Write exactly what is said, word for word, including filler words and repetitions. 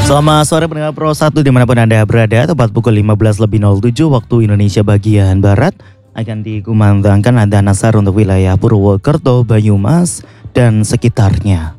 Selamat sore pendengar Pro satu dimanapun Anda berada. Tepat pukul lima belas lebih nol tujuh waktu Indonesia bagian Barat akan dikumandangkan adzan asar untuk wilayah Purwokerto, Banyumas, dan sekitarnya.